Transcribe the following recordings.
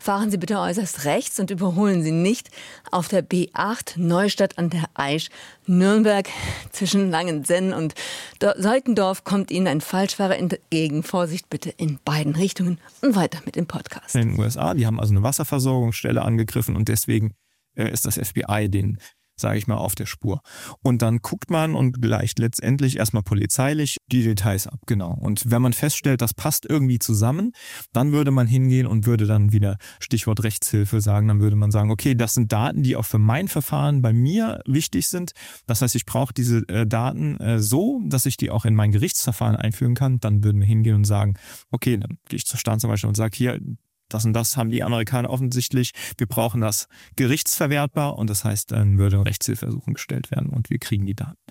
fahren Sie bitte äußerst rechts und überholen Sie nicht auf der B8 Neustadt an der Aisch, Nürnberg zwischen Langenzenn und Seutendorf kommt Ihnen ein Falschfahrer entgegen. Vorsicht bitte in beiden Richtungen und weiter mit dem Podcast. In den USA, die haben also eine Wasserversorgungsstelle angegriffen und deswegen ist das FBI den, sage ich mal, auf der Spur. Und dann guckt man und gleicht letztendlich erstmal polizeilich die Details ab, genau. Und wenn man feststellt, das passt irgendwie zusammen, dann würde man hingehen und würde dann wieder Stichwort Rechtshilfe sagen, dann würde man sagen, okay, das sind Daten, die auch für mein Verfahren bei mir wichtig sind. Das heißt, ich brauche diese Daten so, dass ich die auch in mein Gerichtsverfahren einführen kann. Dann würden wir hingehen und sagen, okay, dann gehe ich zur Staatsanwaltschaft und sage, hier, das und das haben die Amerikaner offensichtlich. Wir brauchen das gerichtsverwertbar und das heißt, dann würde ein Rechtshilfeersuchen gestellt werden und wir kriegen die Daten.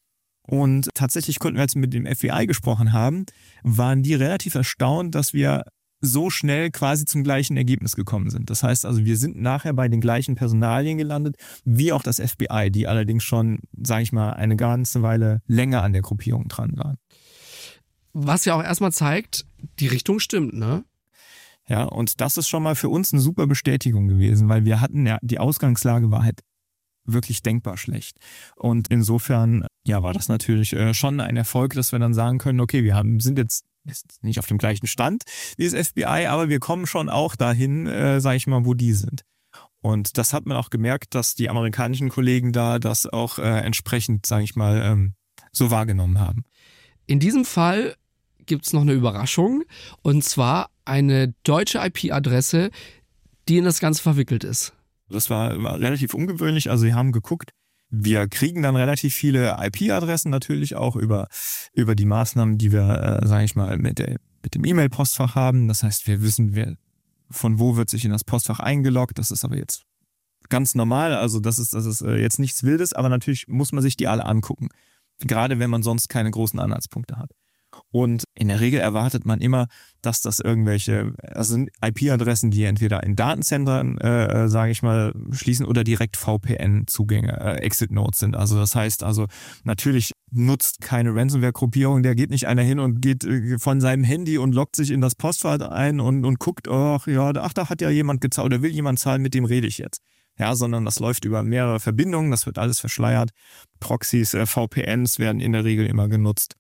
Und tatsächlich konnten wir jetzt mit dem FBI gesprochen haben, waren die relativ erstaunt, dass wir so schnell quasi zum gleichen Ergebnis gekommen sind. Das heißt also, wir sind nachher bei den gleichen Personalien gelandet, wie auch das FBI, die allerdings schon, sage ich mal, eine ganze Weile länger an der Gruppierung dran waren. Was ja auch erstmal zeigt, die Richtung stimmt, ne? Ja, und das ist schon mal für uns eine super Bestätigung gewesen, weil wir hatten ja, die Ausgangslage war halt wirklich denkbar schlecht. Und insofern, ja, war das natürlich schon ein Erfolg, dass wir dann sagen können, okay, sind jetzt nicht auf dem gleichen Stand wie das FBI, aber wir kommen schon auch dahin, sage ich mal, wo die sind. Und das hat man auch gemerkt, dass die amerikanischen Kollegen da das auch entsprechend, sage ich mal, so wahrgenommen haben. In diesem Fall gibt es noch eine Überraschung, und zwar eine deutsche IP-Adresse, die in das Ganze verwickelt ist. Das war relativ ungewöhnlich. Also wir haben geguckt, wir kriegen dann relativ viele IP-Adressen natürlich auch über die Maßnahmen, die wir, sage ich mal, mit dem E-Mail-Postfach haben. Das heißt, wir wissen, von wo wird sich in das Postfach eingeloggt. Das ist aber jetzt ganz normal. Also das ist jetzt nichts Wildes, aber natürlich muss man sich die alle angucken. Gerade wenn man sonst keine großen Anhaltspunkte hat. Und in der Regel erwartet man immer, dass das sind IP-Adressen, die entweder in Datenzentren, sage ich mal, schließen oder direkt VPN-Zugänge, Exit-Nodes sind. Also das heißt natürlich nutzt keine Ransomware-Gruppierung, der geht nicht einer hin und geht von seinem Handy und loggt sich in das Postfach ein und guckt, da hat ja jemand gezahlt oder will jemand zahlen, mit dem rede ich jetzt. Ja, sondern das läuft über mehrere Verbindungen, das wird alles verschleiert. Proxys, VPNs werden in der Regel immer genutzt.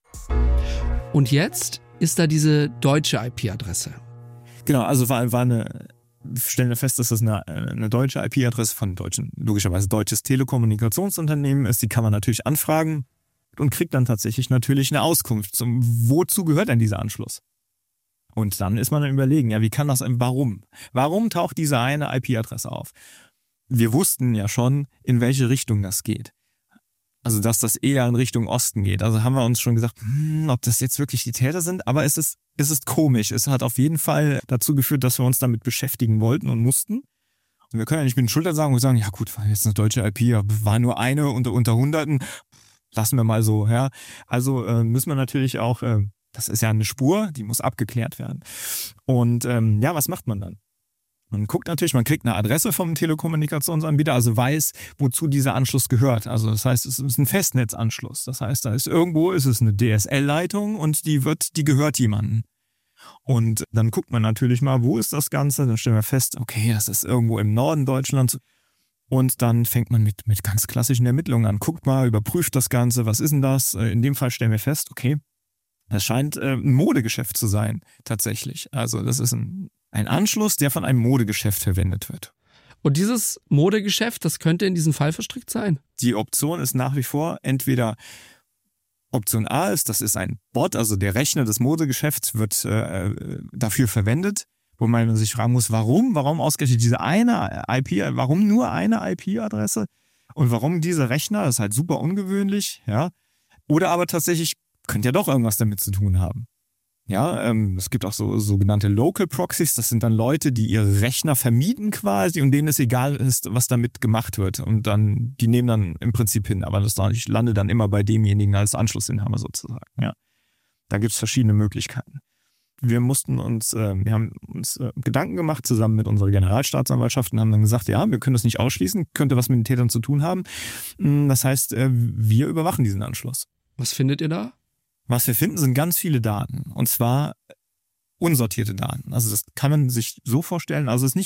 Und jetzt ist da diese deutsche IP-Adresse. Genau, also stellen wir fest, dass das eine deutsche IP-Adresse von logischerweise deutsches Telekommunikationsunternehmen ist. Die kann man natürlich anfragen und kriegt dann tatsächlich natürlich eine Auskunft. Wozu gehört denn dieser Anschluss? Und dann ist man am Überlegen, ja, wie kann das, warum? Warum taucht diese eine IP-Adresse auf? Wir wussten ja schon, in welche Richtung das geht. Also, dass das eher in Richtung Osten geht. Also haben wir uns schon gesagt, ob das jetzt wirklich die Täter sind. Aber es ist komisch. Es hat auf jeden Fall dazu geführt, dass wir uns damit beschäftigen wollten und mussten. Und wir können ja nicht mit den Schultern sagen und sagen, ja gut, war jetzt eine deutsche IP, war nur eine unter Hunderten. Lassen wir mal so, ja. Also müssen wir natürlich auch, das ist ja eine Spur, die muss abgeklärt werden. Und was macht man dann? Man guckt natürlich, man kriegt eine Adresse vom Telekommunikationsanbieter, also weiß, wozu dieser Anschluss gehört. Also das heißt, es ist ein Festnetzanschluss. Das heißt, ist es eine DSL-Leitung und die gehört jemandem. Und dann guckt man natürlich mal, wo ist das Ganze? Dann stellen wir fest, okay, das ist irgendwo im Norden Deutschlands. Und dann fängt man mit ganz klassischen Ermittlungen an. Guckt mal, überprüft das Ganze, was ist denn das? In dem Fall stellen wir fest, okay, das scheint ein Modegeschäft zu sein, tatsächlich. Also das ist ein Anschluss, der von einem Modegeschäft verwendet wird. Und dieses Modegeschäft, das könnte in diesen Fall verstrickt sein? Die Option ist nach wie vor entweder Option A das ist ein Bot, also der Rechner des Modegeschäfts wird dafür verwendet, wo man sich fragen muss, warum ausgerechnet diese eine IP, warum nur eine IP-Adresse und warum dieser Rechner, das ist halt super ungewöhnlich, ja. Oder aber tatsächlich könnte ja doch irgendwas damit zu tun haben. Ja, es gibt auch so sogenannte Local Proxies, das sind dann Leute, die ihre Rechner vermieten quasi und denen es egal ist, was damit gemacht wird. Und die nehmen dann im Prinzip hin, aber das landet dann immer bei demjenigen als Anschlussinhaber sozusagen. Ja. Da gibt es verschiedene Möglichkeiten. Wir haben uns Gedanken gemacht, zusammen mit unserer Generalstaatsanwaltschaft und haben dann gesagt, ja, wir können das nicht ausschließen, könnte was mit den Tätern zu tun haben. Das heißt, wir überwachen diesen Anschluss. Was findet ihr da? Was wir finden, sind ganz viele Daten. Und zwar unsortierte Daten. Also das kann man sich so vorstellen. Also es ist